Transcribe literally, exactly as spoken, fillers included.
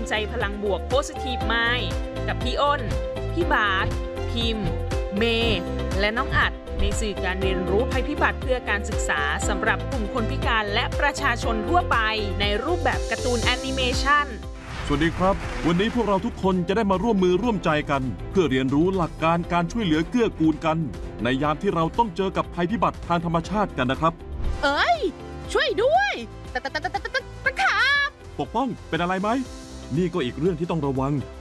ใจพลังบวก Positive Mind กับพี่อ้น พี่บาสพิมพ์ เมย์และน้องอัดในสื่อการเรียนรู้ภัยพิบัติเพื่อการศึกษาสำหรับกลุ่มคนพิการและประชาชนทั่วไปในรูปแบบการ์ตูนแอนิเมชันสวัสดีครับวันนี้พวกเราทุกคนจะได้มาร่วมมือร่วมใจกันเพื่อเรียนรู้หลักการการช่วยเหลือเกื้อกูลกันในยามที่เราต้องเจอกับภัยพิบัติทางธรรมชาติกันนะครับเอ้ยช่วยด้วยตะตะตะตะตะตะครับปกป้องเป็นอะไรไหมนี่ก็อีกเรื่องที่ต้องระวัง